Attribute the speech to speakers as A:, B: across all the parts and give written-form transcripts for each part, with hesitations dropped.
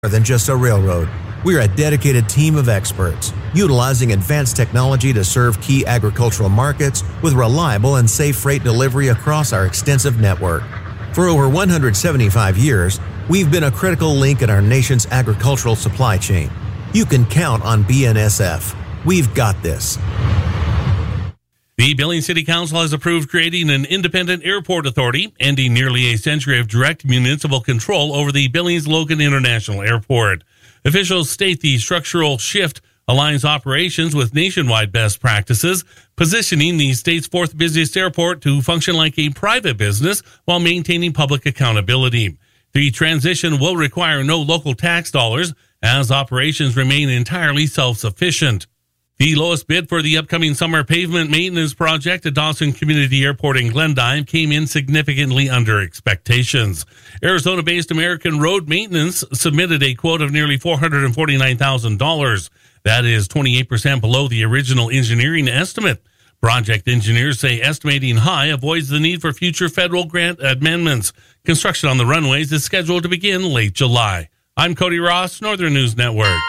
A: than just a railroad. We're a dedicated team of experts, utilizing advanced technology to serve key agricultural markets with reliable and safe freight delivery across our extensive network. For over 175 years, we've been a critical link in our nation's agricultural supply chain. You can count on BNSF. We've got this.
B: The Billings City Council has approved creating an independent airport authority, ending nearly a century of direct municipal control over the Billings-Logan International Airport. Officials state the structural shift aligns operations with nationwide best practices, positioning the state's fourth busiest airport to function like a private business while maintaining public accountability. The transition will require no local tax dollars, as operations remain entirely self-sufficient. The lowest bid for the upcoming summer pavement maintenance project at Dawson Community Airport in Glendive came in significantly under expectations. Arizona-based American Road Maintenance submitted a quote of nearly $449,000. That is 28% below the original engineering estimate. Project engineers say estimating high avoids the need for future federal grant amendments. Construction on the runways is scheduled to begin late July. I'm Cody Ross, Northern News Network.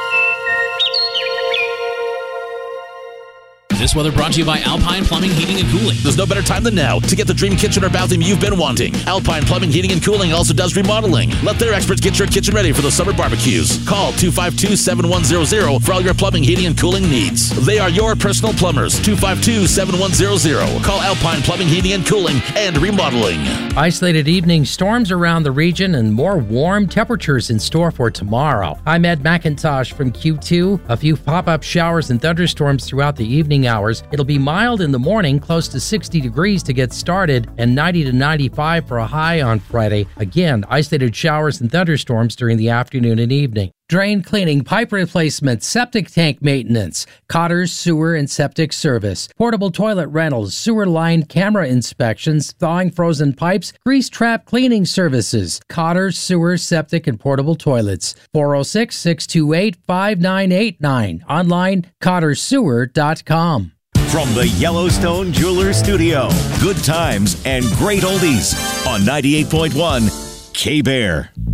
C: This weather brought to you by Alpine Plumbing, Heating, and Cooling.
D: There's no better time than now to get the dream kitchen or bathroom you've been wanting. Alpine Plumbing, Heating, and Cooling also does remodeling. Let their experts get your kitchen ready for the summer barbecues. Call 252-7100 for all your plumbing, heating, and cooling needs. They are your personal plumbers. 252-7100. Call Alpine Plumbing, Heating, and Cooling and Remodeling.
E: Isolated evening storms around the region and more warm temperatures in store for tomorrow. I'm Ed McIntosh from Q2. A few pop-up showers and thunderstorms throughout the evening hours. It'll be mild in the morning, close to 60 degrees to get started, and 90 to 95 for a high on Friday. Again, isolated showers and thunderstorms during the afternoon and evening. Drain cleaning, pipe replacement, septic tank maintenance, Cotter's Sewer and Septic Service, portable toilet rentals, sewer line camera inspections, thawing frozen pipes, grease trap cleaning services, Cotter's Sewer, Septic, and Portable Toilets. 406-628-5989. Online, cottersewer.com.
F: From the Yellowstone Jewelers Studio, good times and great oldies on 98.1 K-Bear.